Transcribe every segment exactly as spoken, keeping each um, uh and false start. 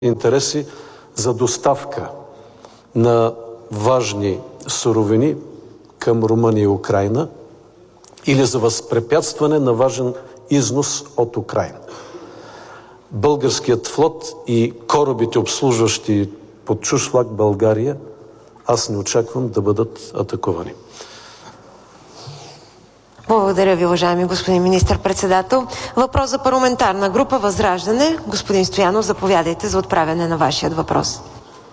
интереси за доставка на важни суровини към Румъния и Украйна или за възпрепятстване на важен износ от Украйна. Българският флот и корабите, обслужващи под чужд флаг България, аз не очаквам да бъдат атакувани. Благодаря ви, уважаеми господин министър-председател. Въпрос за парламентарна група Възраждане. Господин Стоянов, заповядайте за отправяне на вашият въпрос.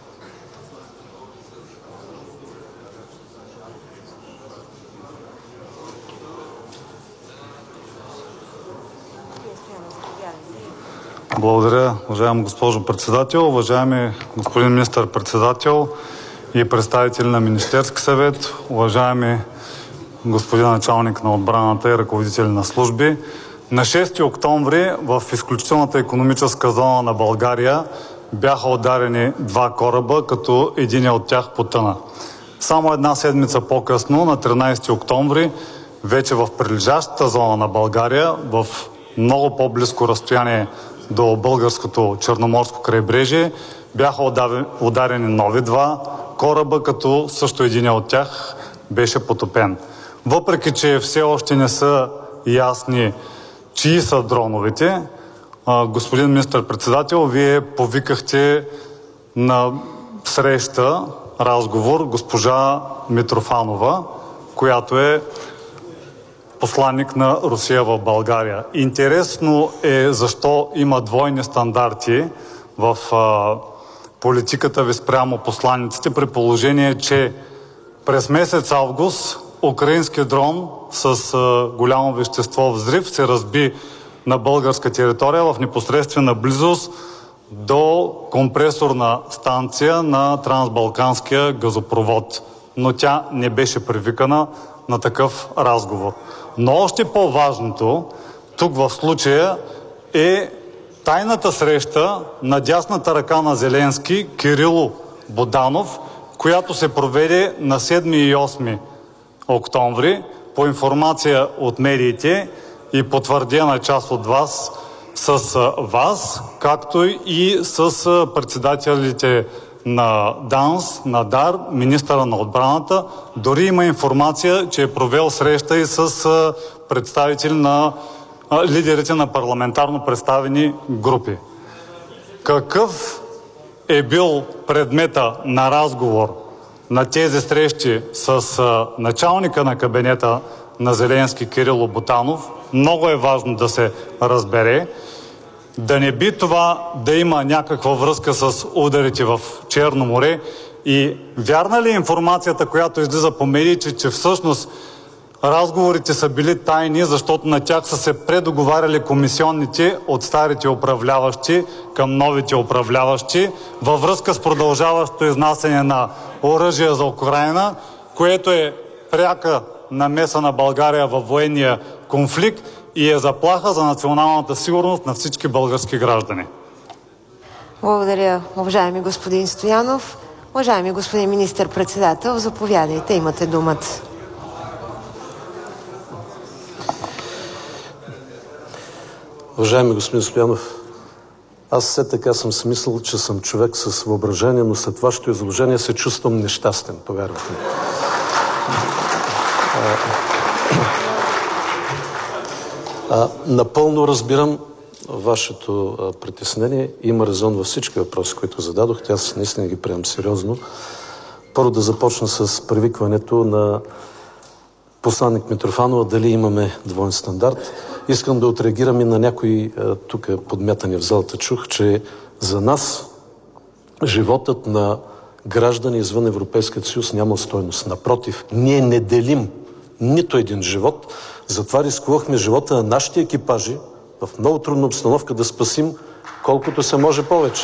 Благодаря, уважаема госпожо председател, уважаеми господин министър-председател и представители на Министерски съвет, уважаеми господин началник на отбраната и ръководители на служби. На шести октомври в изключителната икономическа зона на България бяха ударени два кораба, като един от тях потъна. Само една седмица по-късно, на тринадесети октомври, вече в прилежащата зона на България, в много по-близко разстояние до българското черноморско крайбрежие, бяха ударени нови два кораба, като също един от тях беше потопен. Въпреки че все още не са ясни чии са дроновете, господин министър-председател, вие повикахте на среща, разговор госпожа Митрофанова, която е посланник на Русия в България. Интересно е защо има двойни стандарти в а, политиката ви спрямо посланиците, при положение, че през месец август украински дрон с а, голямо вещество взрив се разби на българска територия в непосредствена близост до компресорна станция на трансбалканския газопровод. Но тя не беше привикана на такъв разговор. Но още по-важното тук в случая е тайната среща на дясната ръка на Зеленски, Кирило Буданов, която се проведе на седми и осми октомври по информация от медиите и потвърдена част от вас с вас, както и с председателите на ДАНС, на ДАР, министъра на отбраната. Дори има информация, че е провел среща и с представители на лидерите на парламентарно представени групи. Какъв е бил предмета на разговор на тези срещи с началника на кабинета на Зеленски Кирило Буданов, много е важно да се разбере. Да не би това да има някаква връзка с ударите в Черно море и вярна ли е информацията, която излиза по медиите, че всъщност разговорите са били тайни, защото на тях са се предоговаряли комисионните от старите управляващи към новите управляващи във връзка с продължаващото изнасяне на оръжие за Украйна, което е пряка намеса на България във военния конфликт и е заплаха за националната сигурност на всички български граждани. Благодаря, уважаеми господин Стоянов. Уважаеми господин министър-председател, заповядайте, имате думата. Уважаеми господин Стоянов, аз все така съм смислил, че съм човек с въображение, но след вашето изложение се чувствам нещастен, повярвайте ми. А, напълно разбирам вашето а, притеснение. Има резон във всички въпроси, които зададохте. Аз наистина ги приемам сериозно. Първо да започна с привикването на посланник Митрофанова, дали имаме двоен стандарт. Искам да отреагирам и на някои тук подмятани в залата. Чух, че за нас животът на граждани извън Европейския съюз няма стойност. Напротив, ние не делим нито един живот. Затова рискувахме живота на нашите екипажи в много трудна обстановка да спасим колкото се може повече.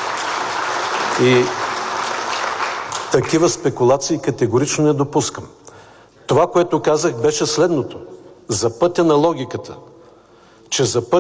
И такива спекулации категорично не допускам. Това, което казах, беше следното. За пътя на логиката, че за път